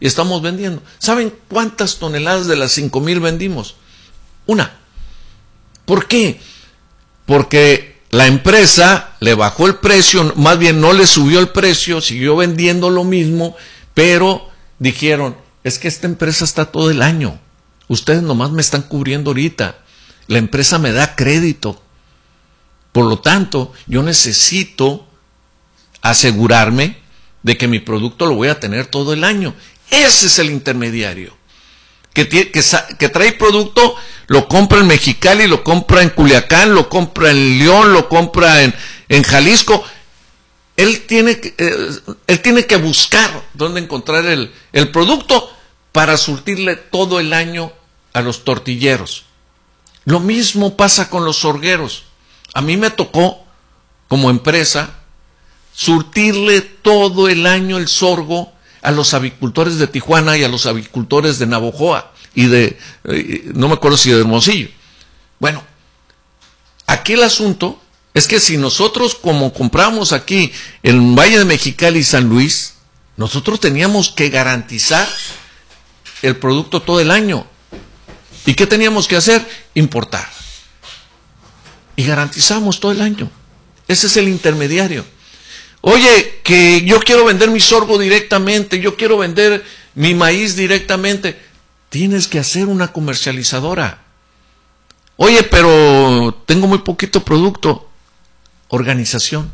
y estamos vendiendo. ¿Saben cuántas toneladas de las 5,000 vendimos? Una. ¿Por qué? Porque la empresa le bajó el precio, más bien no le subió el precio, siguió vendiendo lo mismo, pero dijeron, es que esta empresa está todo el año, ustedes nomás me están cubriendo ahorita, la empresa me da crédito, por lo tanto, yo necesito asegurarme de que mi producto lo voy a tener todo el año. Ese es el intermediario, que trae producto, lo compra en Mexicali, lo compra en Culiacán, lo compra en León, lo compra en Jalisco. Él tiene que buscar dónde encontrar el producto para surtirle todo el año a los tortilleros. Lo mismo pasa con los sorgueros. A mí me tocó, como empresa, surtirle todo el año el sorgo a los avicultores de Tijuana y a los avicultores de Navojoa y no me acuerdo si de Hermosillo. Bueno, aquí el asunto es que si nosotros, como compramos aquí en Valle de Mexicali y San Luis, nosotros teníamos que garantizar el producto todo el año. ¿Y qué teníamos que hacer? Importar. Y garantizamos todo el año. Ese es el intermediario. Oye, que yo quiero vender mi sorgo directamente, yo quiero vender mi maíz directamente. Tienes que hacer una comercializadora. Oye, pero tengo muy poquito producto. Organización.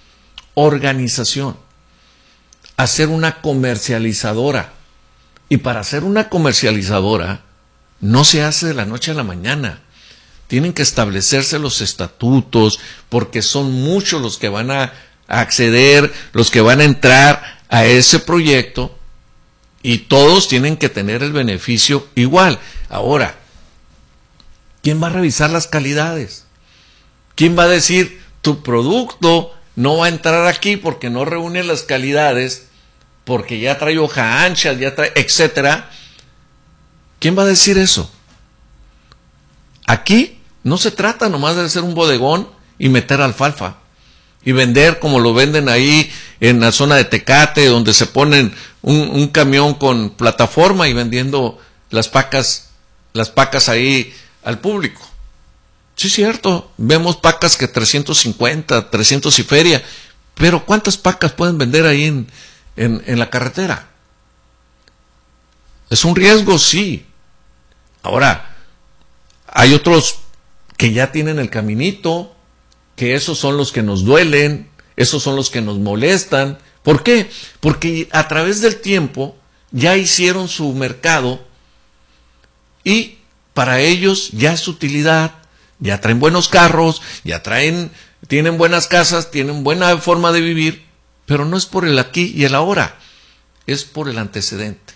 Hacer una comercializadora. Y para hacer una comercializadora no se hace de la noche a la mañana. Tienen que establecerse los estatutos, porque son muchos los que van a acceder, los que van a entrar a ese proyecto, y todos tienen que tener el beneficio igual. Ahora, ¿quién va a revisar las calidades? ¿Quién va a decir, tu producto no va a entrar aquí porque no reúne las calidades, porque ya trae hoja ancha, ya trae, etcétera? ¿Quién va a decir eso? Aquí no se trata nomás de hacer un bodegón y meter alfalfa y vender como lo venden ahí en la zona de Tecate, donde se ponen un camión con plataforma y vendiendo las pacas ahí al público. Sí, es cierto, vemos pacas que 350, 300 y feria, pero ¿cuántas pacas pueden vender ahí en la carretera? Es un riesgo, sí. Ahora, hay otros que ya tienen el caminito, que esos son los que nos duelen, esos son los que nos molestan. ¿Por qué? Porque a través del tiempo ya hicieron su mercado y para ellos ya es utilidad, ya traen buenos carros, tienen buenas casas, tienen buena forma de vivir, pero no es por el aquí y el ahora, es por el antecedente.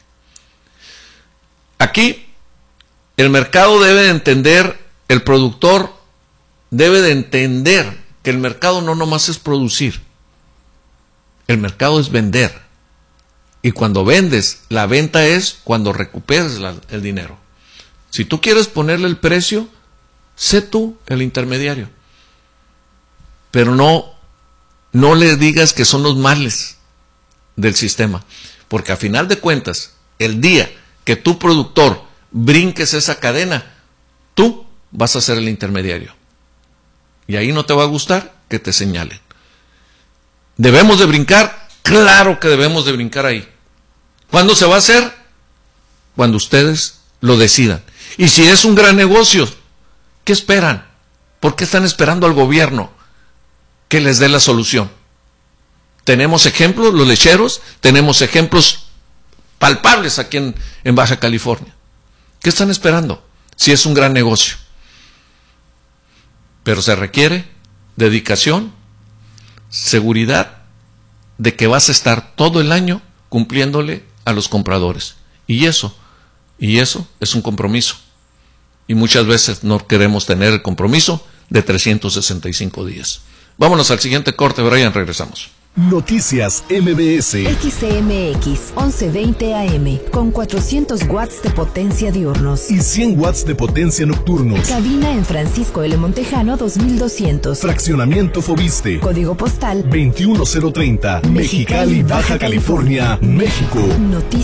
Aquí el mercado debe de entender, el productor debe de entender que el mercado no nomás es producir, el mercado es vender. Y cuando vendes, la venta es cuando recuperes el dinero. Si tú quieres ponerle el precio, sé tú el intermediario. Pero no le digas que son los males del sistema. Porque a final de cuentas, el día que tu productor brinques esa cadena, tú vas a ser el intermediario. Y ahí no te va a gustar que te señalen. ¿Debemos de brincar? Claro que debemos de brincar ahí. ¿Cuándo se va a hacer? Cuando ustedes lo decidan. Y si es un gran negocio, ¿qué esperan? ¿Por qué están esperando al gobierno que les dé la solución? Tenemos ejemplos, los lecheros, tenemos ejemplos palpables aquí en Baja California. ¿Qué están esperando? Si es un gran negocio. Pero se requiere dedicación, seguridad de que vas a estar todo el año cumpliéndole a los compradores. Y eso es un compromiso. Y muchas veces no queremos tener el compromiso de 365 días. Vámonos al siguiente corte, Brian, regresamos. Noticias MBS. XCMX 1120 AM con 400 watts de potencia diurnos y 100 watts de potencia nocturnos. Cabina en Francisco L. Montejano 2200. Fraccionamiento Fobiste. Código postal 21030. Mexicali, Baja California, México. Noticias